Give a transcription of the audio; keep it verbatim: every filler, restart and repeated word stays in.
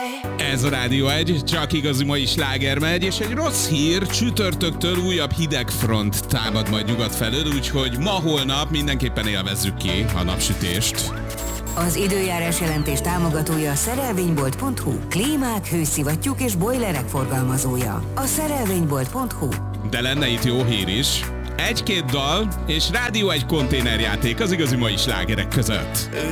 Ez a Rádió egy, csak igazi mai sláger megy, és egy rossz hír, csütörtöktől újabb hideg front támad majd nyugat felől, úgyhogy ma-holnap mindenképpen élvezzük ki a napsütést. Az időjárás jelentés támogatója a szerelvénybolt pont hu, klímák, hőszivattyúk és bojlerek forgalmazója. A szerelvénybolt pont hu. De lenne itt jó hír is. Egy-két dal és Rádió egy konténerjáték az igazi mai slágerek között.